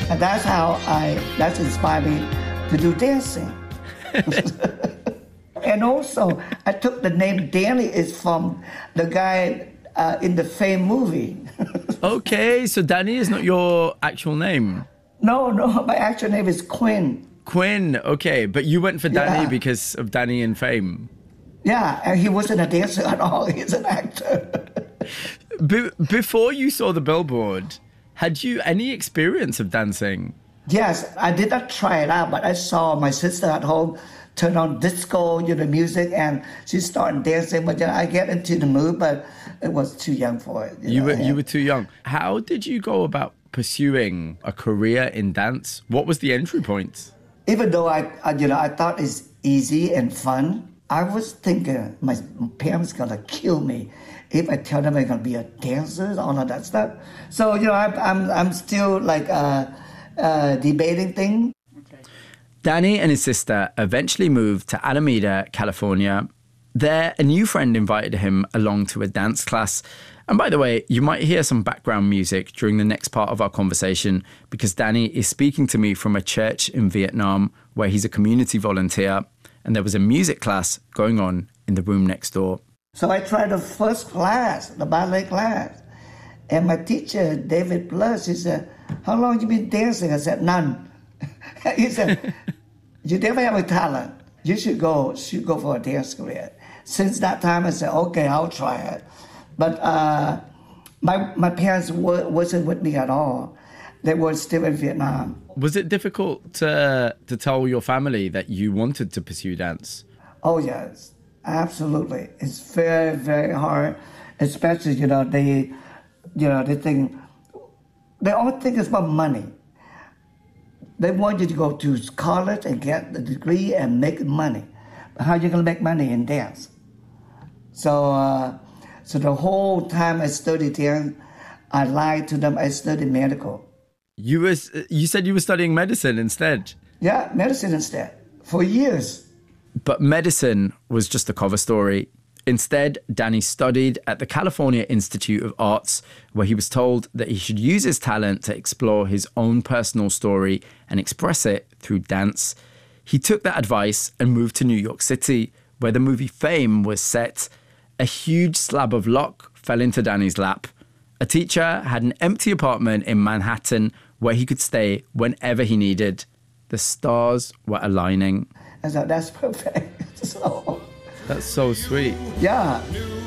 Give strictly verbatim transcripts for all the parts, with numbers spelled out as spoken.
And that's how I, that's inspired me to do dancing. And also, I took the name Danny is from the guy uh, in the Fame movie. Okay, so Danny is not your actual name? No, no, my actual name is Quinn. Quinn, okay, but you went for Danny Yeah. because of Danny in Fame. Yeah, and he wasn't a dancer at all. He's an actor. Be- before you saw the billboard, had you any experience of dancing? Yes, I did not try it out, but I saw my sister at home turn on disco, you know, music, and she started dancing. But you know, I get into the mood, but it was too young for it. You, You know, were and- you were too young. How did you go about pursuing a career in dance? What was the entry point? Even though I, I, you know, I thought it's easy and fun, I was thinking my parents gonna kill me if I tell them I'm gonna be a dancer, all of that stuff. So you know, I, I'm I'm still like uh, uh, debating thing. Danny and his sister eventually moved to Alameda, California. There, a new friend invited him along to a dance class. And by the way, you might hear some background music during the next part of our conversation because Danny is speaking to me from a church in Vietnam where he's a community volunteer, and there was a music class going on in the room next door. So I tried the first class, the ballet class. And my teacher, David Plus, he said, "How long you been dancing?" I said, "None." He said, "You never have a talent. You should go, should go for a dance career." Since that time, I said, "Okay, I'll try it." But uh, my my parents w- wasn't with me at all. They were still in Vietnam. Was it difficult to, to tell your family that you wanted to pursue dance? Oh yes, absolutely. It's very, very hard, especially you know they, you know they think they all think it's about money. They want you to go to college and get the degree and make money. But how are you going to make money in dance? So, uh, so the whole time I studied dance, I lied to them. I studied medical. You was you said you were studying medicine instead. Yeah, medicine instead for years. But medicine was just a cover story. Instead, Danny studied at the California Institute of Arts, where he was told that he should use his talent to explore his own personal story and express it through dance. He took that advice and moved to New York City, where the movie Fame was set. A huge slab of luck fell into Danny's lap. A teacher had an empty apartment in Manhattan where he could stay whenever he needed. The stars were aligning. I thought that's perfect. So, That's so sweet. yeah.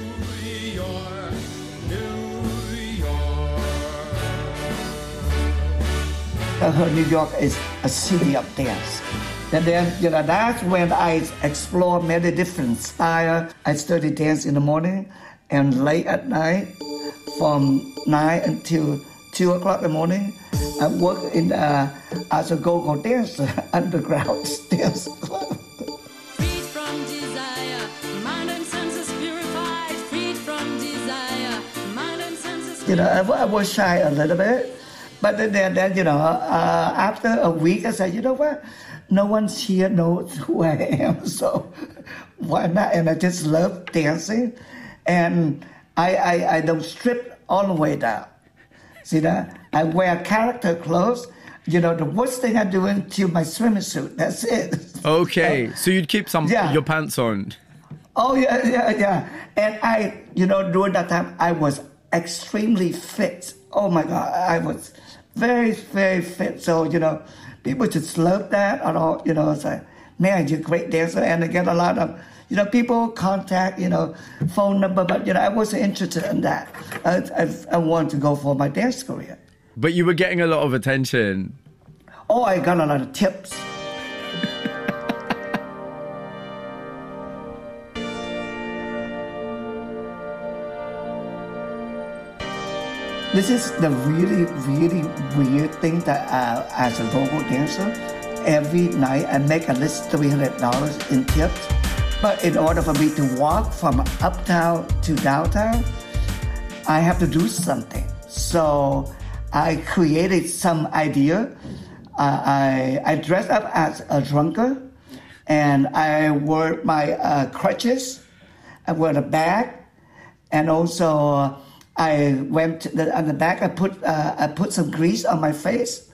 I heard New York is a city of dance. And then, you know, that's when I explore many different styles. I study dance in the morning and late at night from nine until two o'clock in the morning. I work in uh, as a go-go dancer, underground dance club. Freed from desire, mind and senses purified. Freed from desire, mind and senses. You know, I, wa- I was shy a little bit. But then, then, then you know, uh, after a week, I said, you know what? No one's here knows who I am, so why not? And I just love dancing. And I, I, I don't strip all the way down. See that? I wear character clothes. You know, the worst thing I do until my swimming suit. That's it. Okay, so you'd keep some Yeah. your pants on. Oh, yeah, yeah, yeah. And I, you know, during that time, I was extremely fit. Oh, my God. I was very, very fit. So, you know, people just love that. And all, you know, it's like, man, you're a great dancer. And I get a lot of, you know, people contact, you know, phone number. But, you know, I wasn't interested in that. I, I, I wanted to go for my dance career. But you were getting a lot of attention. Oh, I got a lot of tips. This is the really, really weird thing that uh, as a go-go dancer, every night I make at least three hundred dollars in tips. But in order for me to walk from uptown to downtown, I have to do something. So I created some idea. Uh, I, I dressed up as a drunkard, and I wore my uh, crutches. I wore a bag, and also I went to the, on the back. I put uh, I put some grease on my face,